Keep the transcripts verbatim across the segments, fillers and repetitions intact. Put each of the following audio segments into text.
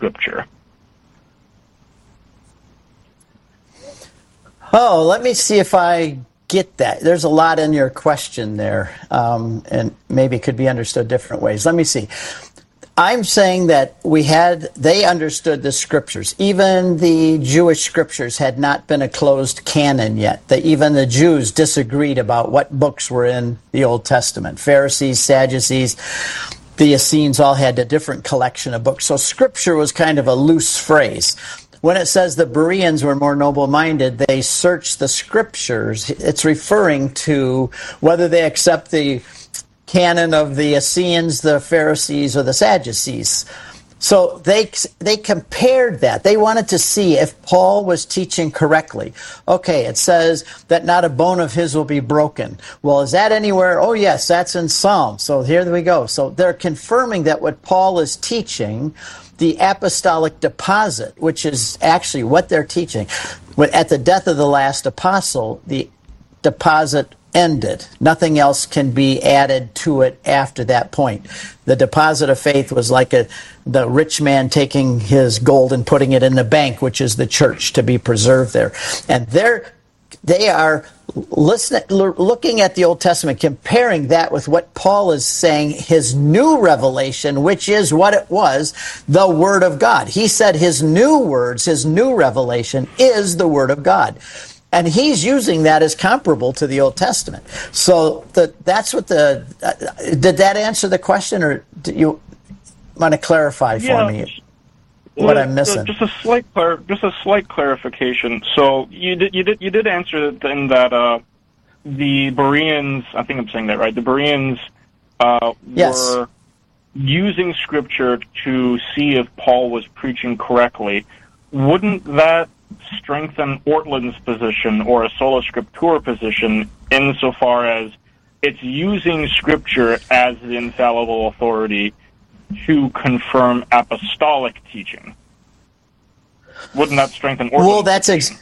Scripture? Oh, let me see if I get that. There's a lot in your question there, um, and maybe it could be understood different ways. Let me see. I'm saying that we had, they understood the Scriptures. Even the Jewish Scriptures had not been a closed canon yet. That even the Jews disagreed about what books were in the Old Testament. Pharisees, Sadducees, the Essenes all had a different collection of books. So Scripture was kind of a loose phrase. When it says the Bereans were more noble-minded, they searched the Scriptures. It's referring to whether they accept the canon of the Essenes, the Pharisees, or the Sadducees. So they they compared that. They wanted to see if Paul was teaching correctly. Okay, it says that not a bone of his will be broken. Well, is that anywhere? Oh, yes, that's in Psalm. So here we go. So they're confirming that what Paul is teaching, the apostolic deposit, which is actually what they're teaching. At the death of the last apostle, the deposit ended. Nothing else can be added to it after that point. The deposit of faith was like a, the rich man taking his gold and putting it in the bank, which is the church, to be preserved there. And they're, they are listening, looking at the Old Testament, comparing that with what Paul is saying, his new revelation, which is what it was, the Word of God. He said his new words, his new revelation is the Word of God. And he's using that as comparable to the Old Testament. So the, that's what the... Uh, did that answer the question, or do you want to clarify for yeah, me what I'm missing? Just a slight, clar- just a slight clarification. So you did, you did, you did answer in that uh, the Bereans, I think I'm saying that right. The Bereans uh, yes. were using Scripture to see if Paul was preaching correctly. Wouldn't that strengthen Ortland's position or a sola scriptura position insofar as it's using Scripture as the infallible authority to confirm apostolic teaching? Wouldn't that strengthen Ortland's well, that's ex-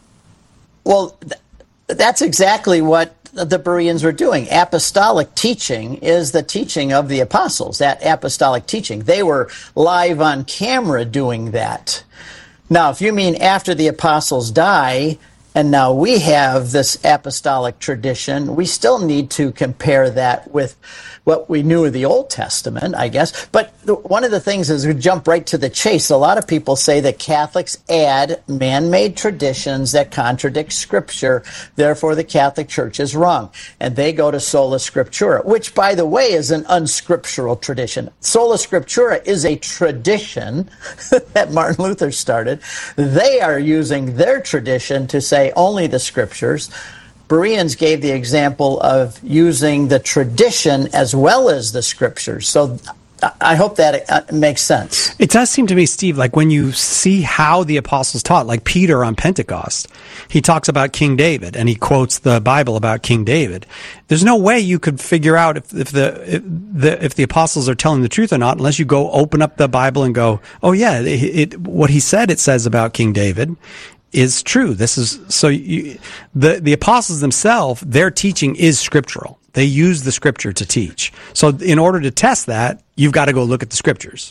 well, th- that's exactly what the Bereans were doing. Apostolic teaching is the teaching of the apostles, that apostolic teaching. They were live on camera doing that. Now, if you mean after the apostles die, and now we have this apostolic tradition, we still need to compare that with what we knew of the Old Testament, I guess. But the, one of the things is we jump right to the chase. A lot of people say that Catholics add man-made traditions that contradict Scripture, therefore the Catholic Church is wrong. And they go to sola scriptura, which, by the way, is an unscriptural tradition. Sola scriptura is a tradition that Martin Luther started. They are using their tradition to say only the Scriptures. Bereans gave the example of using the tradition as well as the Scriptures. So I hope that makes sense. It does seem to me, Steve, like when you see how the apostles taught, like Peter on Pentecost, he talks about King David and he quotes the Bible about King David. There's no way you could figure out if, if the if the if the apostles are telling the truth or not unless you go open up the Bible and go, oh yeah, it, it what he said it says about King David is true. This is so you, the the apostles themselves, their teaching is scriptural. They use the Scripture to teach. So in order to test that, you've got to go look at the Scriptures.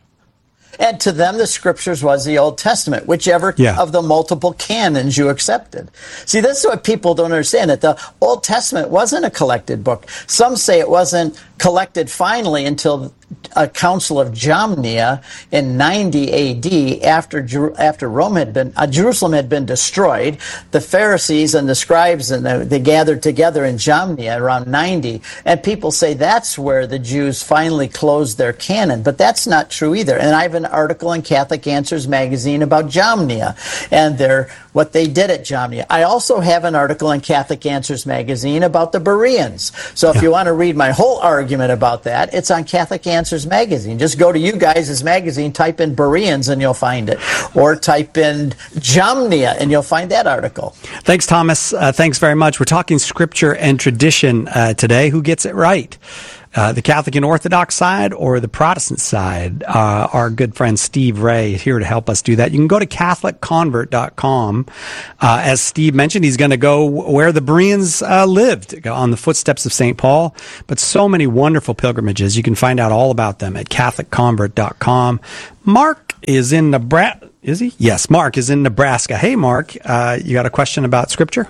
And to them, the Scriptures was the Old Testament, whichever yeah. of the multiple canons you accepted. See, this is what people don't understand, that the Old Testament wasn't a collected book. Some say it wasn't collected finally until a Council of Jamnia in ninety A D after after Rome had been uh, Jerusalem had been destroyed. The Pharisees and the scribes and the, they gathered together in Jamnia around ninety, and people say that's where the Jews finally closed their canon, but that's not true either. And I have an article in Catholic Answers magazine about Jamnia and their what they did at Jamnia. I also have an article in Catholic Answers magazine about the Bereans. So if yeah. you want to read my whole argument about that, it's on Catholic Answers magazine. Just go to you guys' magazine, type in Bereans, and you'll find it. Or type in Jamnia, and you'll find that article. Thanks, Thomas. Uh, thanks very much. We're talking Scripture and tradition uh, today. Who gets it right? uh, the Catholic and Orthodox side or the Protestant side? Uh, our good friend Steve Ray is here to help us do that. You can go to Catholic Convert dot com. Uh, as Steve mentioned, he's going to go where the Bereans uh, lived, on the footsteps of Saint Paul. But so many wonderful pilgrimages. You can find out all about them at Catholic Convert dot com. Mark is in Nebraska. Is he? Yes, Mark is in Nebraska. Hey, Mark, uh, you got a question about Scripture?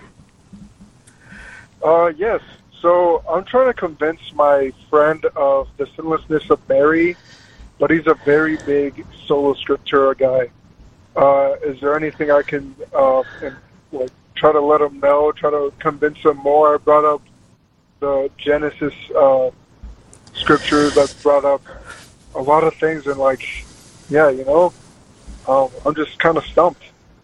Uh, yes. So I'm trying to convince my friend of the sinlessness of Mary, but he's a very big sola scriptura guy. Uh, is there anything I can uh, and, like try to let him know, try to convince him more? I brought up the Genesis uh, scriptures. I brought up a lot of things, and like, yeah, you know, um, I'm just kind of stumped.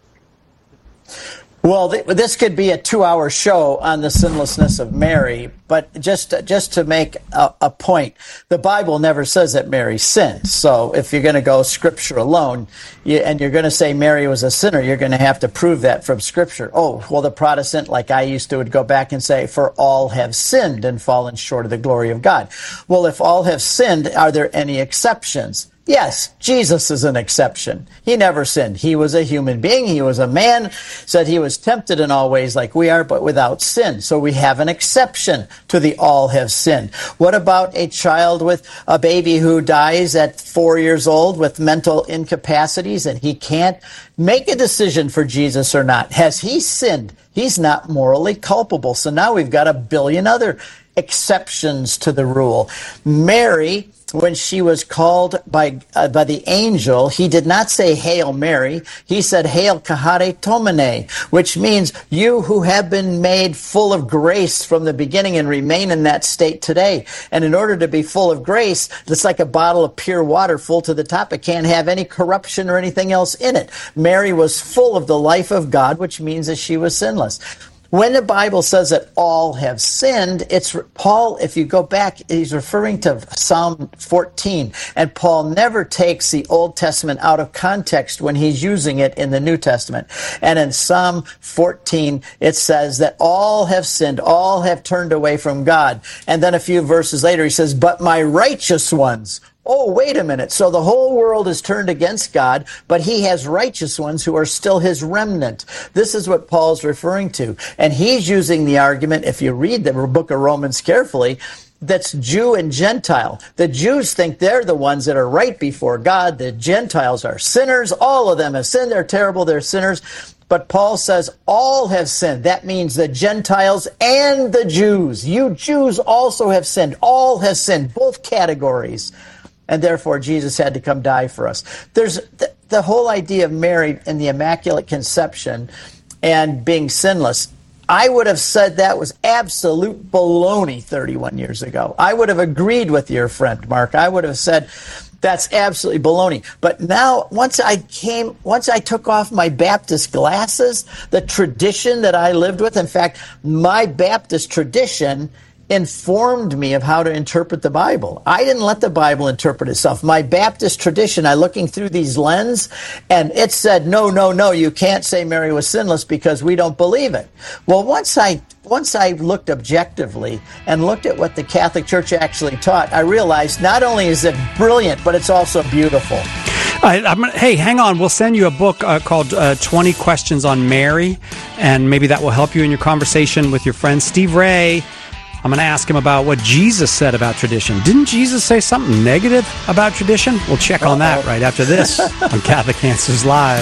Well, th- this could be a two-hour show on the sinlessness of Mary, but just just to make a, a point, the Bible never says that Mary sinned. So if you're going to go Scripture alone, you, and you're going to say Mary was a sinner, you're going to have to prove that from Scripture. Oh, well, the Protestant, like I used to, would go back and say, for all have sinned and fallen short of the glory of God. Well, if all have sinned, are there any exceptions? Yes, Jesus is an exception. He never sinned. He was a human being. He was a man, said he was tempted in all ways like we are, but without sin. So we have an exception to the all have sinned. What about a child with a baby who dies at four years old with mental incapacities and he can't make a decision for Jesus or not? Has he sinned? He's not morally culpable. So now we've got a billion other exceptions to the rule. Mary, when she was called by uh, by the angel, he did not say, Hail Mary. He said, Hail Kahare-tomene, which means you who have been made full of grace from the beginning and remain in that state today. And in order to be full of grace, it's like a bottle of pure water full to the top. It can't have any corruption or anything else in it. Mary was full of the life of God, which means that she was sinless. When the Bible says that all have sinned, it's Paul, if you go back, he's referring to Psalm fourteen. And Paul never takes the Old Testament out of context when he's using it in the New Testament. And in Psalm fourteen, it says that all have sinned, all have turned away from God. And then a few verses later, he says, but my righteous ones. Oh, wait a minute. So the whole world is turned against God, but he has righteous ones who are still his remnant. This is what Paul's referring to. And he's using the argument, if you read the book of Romans carefully, that's Jew and Gentile. The Jews think they're the ones that are right before God. The Gentiles are sinners. All of them have sinned. They're terrible. They're sinners. But Paul says all have sinned. That means the Gentiles and the Jews. You Jews also have sinned. All have sinned, both categories. And therefore, Jesus had to come die for us. There's the, the whole idea of Mary and the Immaculate Conception and being sinless. I would have said that was absolute baloney thirty-one years ago. I would have agreed with your friend, Mark. I would have said that's absolutely baloney. But now, once I came, once I took off my Baptist glasses, the tradition that I lived with, in fact, my Baptist tradition informed me of how to interpret the Bible. I didn't let the Bible interpret itself. My Baptist tradition, I looking through these lenses, and it said, no, no, no, you can't say Mary was sinless because we don't believe it. Well, once I once I looked objectively and looked at what the Catholic Church actually taught, I realized not only is it brilliant, but it's also beautiful. I, I'm, hey, hang on. We'll send you a book uh, called uh, twenty Questions on Mary, and maybe that will help you in your conversation with your friend Steve Ray. I'm going to ask him about what Jesus said about tradition. Didn't Jesus say something negative about tradition? We'll check on that right after this on Catholic Answers Live.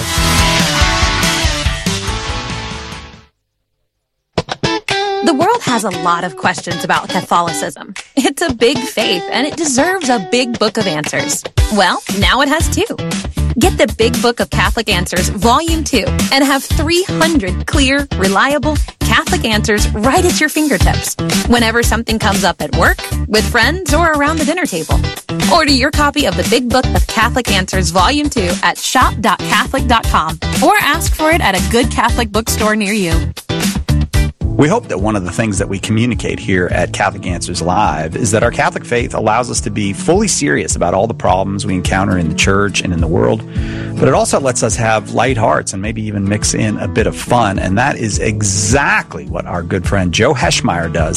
The world has a lot of questions about Catholicism. It's a big faith, and it deserves a big book of answers. Well, now it has two. Get the Big Book of Catholic Answers, Volume two, and have three hundred clear, reliable Catholic answers right at your fingertips whenever something comes up at work, with friends, or around the dinner table. Order your copy of the Big Book of Catholic Answers, Volume two at shop dot catholic dot com or ask for it at a good Catholic bookstore near you. We hope that one of the things that we communicate here at Catholic Answers Live is that our Catholic faith allows us to be fully serious about all the problems we encounter in the church and in the world, but it also lets us have light hearts and maybe even mix in a bit of fun, and that is exactly what our good friend Joe Heschmeyer does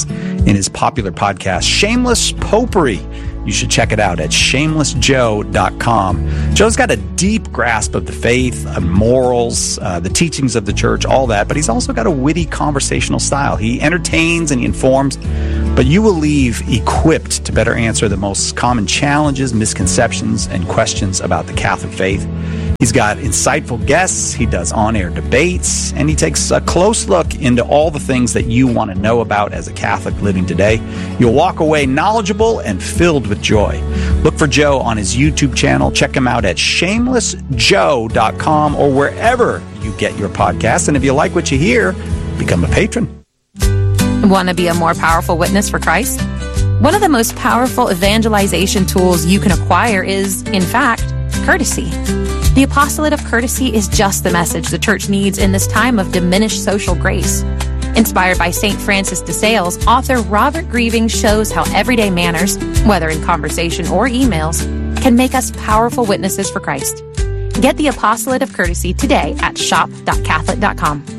in his popular podcast, Shameless Popery. You should check it out at shameless joe dot com. Joe's got a deep grasp of the faith, of morals, uh, the teachings of the church, all that, but he's also got a witty conversational style. He entertains and he informs, but you will leave equipped to better answer the most common challenges, misconceptions, and questions about the Catholic faith. He's got insightful guests, he does on-air debates, and he takes a close look into all the things that you want to know about as a Catholic living today. You'll walk away knowledgeable and filled with joy. Look for Joe on his YouTube channel. Check him out at shameless joe dot com or wherever you get your podcasts. And if you like what you hear, become a patron. Want to be a more powerful witness for Christ? One of the most powerful evangelization tools you can acquire is, in fact, courtesy. The apostolate of courtesy is just the message the church needs in this time of diminished social grace. Inspired by Saint Francis de Sales, author Robert Grieving shows how everyday manners, whether in conversation or emails, can make us powerful witnesses for Christ. Get the apostolate of courtesy today at shop dot catholic dot com.